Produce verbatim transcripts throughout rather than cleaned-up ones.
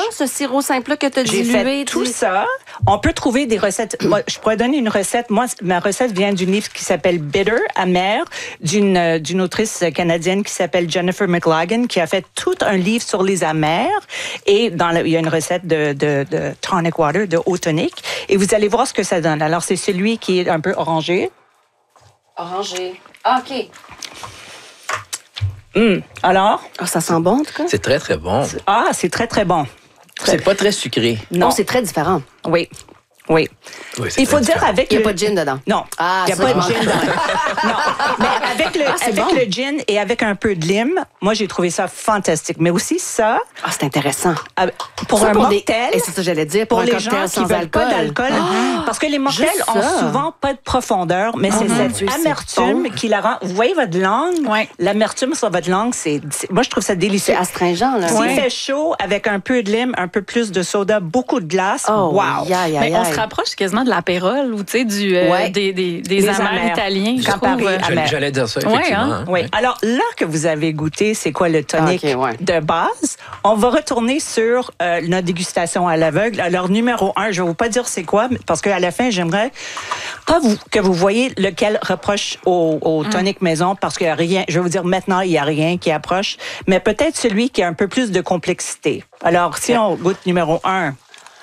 ce sirop simple-là que tu as J'ai dilué? fait tout tu- ça. On peut trouver des recettes. Moi, je pourrais donner une recette. Moi, ma recette vient d'une livre qui s'appelle Bitter, amer, d'une euh, d'une autrice canadienne qui s'appelle Jennifer McLagan, qui a fait tout un livre sur les amers. Et dans le, il y a une recette de, de, de tonic water, de eau tonique. Et vous allez voir ce que ça donne. Alors, c'est celui qui est un peu orangé. Orangé. Ah, OK. Hum. Alors? Ah, ça sent bon, en tout cas. C'est très, très bon. Ah, c'est très, très bon. C'est pas très sucré. Non, c'est très différent. Oui. Oui. Oui, c'est Il faut très dire différent. avec Il n'y a le- pas de gin dedans. Non, Ah, il n'y a ça, pas je de manque. gin dans Non, mais avec, le, Ah, c'est avec bon. le gin et avec un peu de lime, moi, j'ai trouvé ça fantastique. Mais aussi ça, Ah, c'est intéressant. euh, pour Ça, un pour des- mocktail, Et c'est ça que j'allais dire, pour, pour un les cocktail gens qui sans veulent alcool. pas d'alcool, parce que les mocktails juste ont ça. souvent pas de profondeur, mais c'est mon cette Dieu, c'est amertume bon. qui la rend... Vous voyez votre langue? Ouais. L'amertume sur votre langue, c'est... c'est- Moi, je trouve ça délicieux. C'est astringent, là. S'il Ouais. fait chaud, avec un peu de lime, un peu plus de soda, beaucoup de glace, Oh, wow! yeah, yeah, Mais yeah. on se rapproche quasiment de l'apérole ou tu sais du euh, Ouais. des des des Les amers amers. italiens, je Quand trouve. Paris- euh, Ah, J'allais- mais- J'allais dire ça, Ouais, effectivement. hein? hein. Oui. Alors là que vous avez goûté, c'est quoi le tonic Ah, ok, ouais. de base? On va retourner sur euh, notre dégustation à l'aveugle. Alors, numéro un, je ne vais vous pas dire c'est quoi, parce qu'à la fin, j'aimerais pas vous, que vous voyez lequel reproche au, au tonic maison, parce qu'il n'y a rien, je vais vous dire maintenant, il n'y a rien qui approche, mais peut-être celui qui a un peu plus de complexité. Alors, si on goûte numéro un,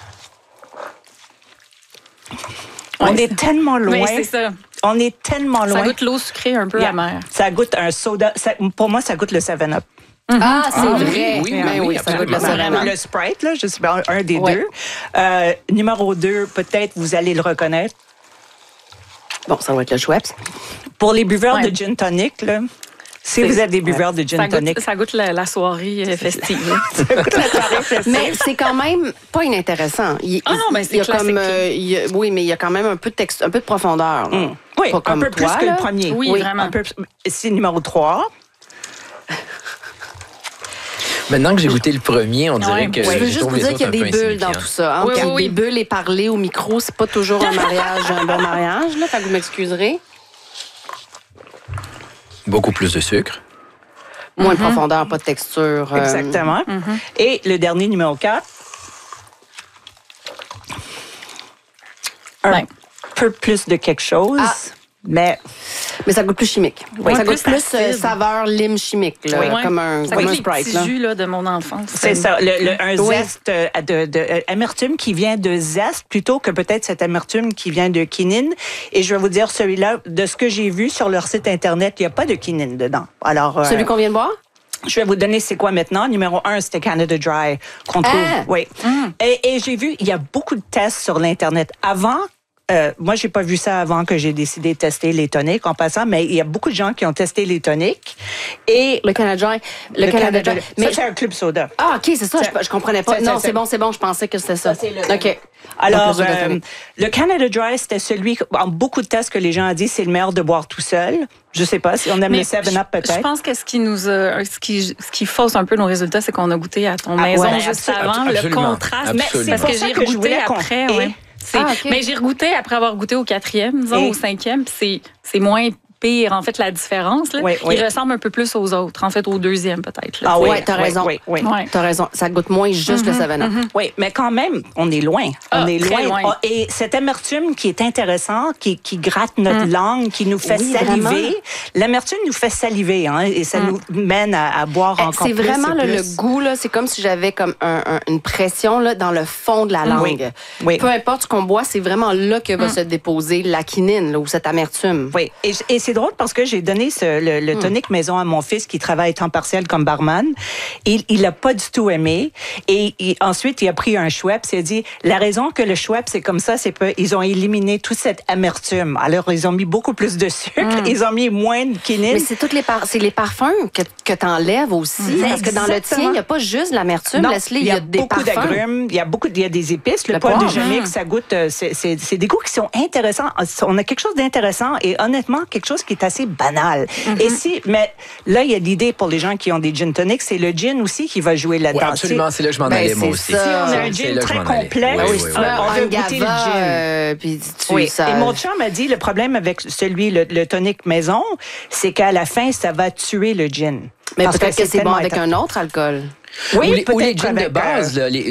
on Ouais, est tellement loin. Oui, c'est ça. On est tellement loin. Ça goûte l'eau sucrée un peu Yeah. amère. Ça goûte un soda. Ça- pour moi, ça goûte le seven up. Ah, c'est Ah, oui, vrai. oui, Ben oui, oui, ça goûte le absolument. céréales. Le Sprite, là, je sais pas, un des Ouais. deux. Euh, numéro deux, peut-être vous allez le reconnaître. Bon, ça va être le Schweppes. Pour les buveurs Ouais. de gin tonic, là, si C'est- vous êtes des buveurs de Ça gin tonic, goûte, ça goûte la, la soirée euh, festive. ça goûte la soirée festive. Mais c'est quand même pas inintéressant. Il, Ah non, ben, c'est il y a classique. comme, euh, il y a- oui, mais il y a quand même un peu de texte, un peu de profondeur. là. Mm. Oui, Pas un comme peu toi, plus que là. le premier. Oui, vraiment. Un peu, c'est numéro trois. Maintenant que j'ai goûté le premier, on dirait Ouais. que Je veux je juste trouve vous les dire autres qu'il y a un des peu bulles dans insignifiants. tout ça. Hein? Oui, Qu'il y a oui, oui. des bulles et parler au micro, c'est pas toujours un mariage, un bon mariage. Là, fait que vous m'excuserez. Beaucoup plus de sucre. Moins de profondeur, pas de texture. euh, Exactement. Et le dernier, numéro quatre. Un Ben. peu plus de quelque chose, Ah. mais Mais ça goûte plus chimique. Oui, ça plus goûte plus euh, acide. saveur lime chimique, là, Ouais. comme un, Ça comme goûte un les Sprite. petits Là. jus là, de mon enfance. c'est ça, le, le- un Oui. zeste euh, de, de, euh, amertume qui vient de zeste plutôt que peut-être cette amertume qui vient de quinine. Et je vais vous dire, celui-là, de ce que j'ai vu sur leur site Internet, il n'y a pas de quinine dedans. Alors, euh, Celui qu'on vient de boire? je vais vous donner c'est quoi maintenant. Numéro un, c'était Canada Dry qu'on trouve. Ah! Oui. Et, et j'ai vu, il y a beaucoup de tests sur l'Internet. Avant, euh, moi, j'ai pas vu ça avant que j'ai décidé de tester les toniques en passant, mais il y a beaucoup de gens qui ont testé les toniques. Et Le Canada Dry. Le, Canada Dry. Mais Mais ça, c'est un club soda. ah, OK, c'est ça. Je, je comprenais pas. Ça, non, ça, c'est ça. bon, c'est bon. Je pensais que c'était ça. Ça, c'est le- OK. Alors, Donc, le soda euh, tonic. le Canada Dry, c'était celui, en beaucoup de tests que les gens ont dit, c'est le meilleur de boire tout seul. Je sais pas si on aime Mais le seven up je- peut-être. Je pense que ce qui nous a- ce qui ce qui fausse un peu nos résultats, c'est qu'on a goûté à ton Ah, maison ouais, juste absolu- avant, le absolument. contraste. Mais c'est parce pour que ça j'ai que je regoûté voulais qu'on- après, Et- ouais. C'est- Ah, OK. Mais j'ai regoûté après avoir goûté au quatrième, disons, Et- au cinquième, puis c'est c'est moins pire, en fait, la différence. Là. Oui, oui. Il ressemble un peu plus aux autres, en fait, au deuxième, peut-être. là. Ah oui, Ouais, t'as oui, raison. Oui, oui. Ouais. T'as raison. Ça goûte moins juste le seven up. Oui, mais quand même, on est loin. Ah, on est très loin. loin. Oh, et cette amertume qui est intéressante, qui, qui gratte notre langue, qui nous fait Oui, saliver. vraiment. L'amertume nous fait saliver, hein, et ça nous mène à, à boire Eh, encore C'est plus. vraiment et là, le plus. goût, là, c'est comme si j'avais comme un- un- une pression là, dans le fond de la langue. Oui, oui. Peu importe ce qu'on boit, c'est vraiment là que va se déposer la quinine là, ou cette amertume. Oui, et, et c'est drôle parce que j'ai donné ce, le, le tonic maison à mon fils qui travaille temps partiel comme barman. Il il l'a pas du tout aimé. Et, et ensuite, il a pris un Schweppes. Il a dit, la raison que le Schweppes, c'est comme ça, c'est qu'ils ont éliminé toute cette amertume. Alors, ils ont mis beaucoup plus de sucre. Ils ont mis moins de quinine. Mais c'est toutes les par- c'est les parfums que, que t'enlèves aussi. Parce que dans le Exactement. tien, il n'y a pas juste l'amertume, Non, Leslie, il y a, des beaucoup parfums. d'agrumes, il y a beaucoup, il y a des épices. Le, Le poivre de poivre. Jamaïque, ça goûte, euh, c'est, c'est, c'est des goûts qui sont intéressants. On a quelque chose d'intéressant et honnêtement quelque chose qui est assez banal. Et si, mais là il y a l'idée pour les gens qui ont des gin tonics, c'est le gin aussi qui va jouer Oui, là-dedans. absolument, c'est là que je m'en Ben, allais, moi c'est aussi. ça. Si on a un C'est gin là que je très m'en allais. complet, Oui, oui, oui, si oui. tu veux, on un veut goûter le gava, gin. euh, puis tu, Oui. ça... Et mon chum m'a dit le problème avec celui le, le tonic maison, c'est qu'à la fin ça va tuer le gin. Mais Parce peut-être que c'est bon tellement avec intense. un autre alcool. Oui, ou les, ou les peut-être gins de avec, base, euh, là, les,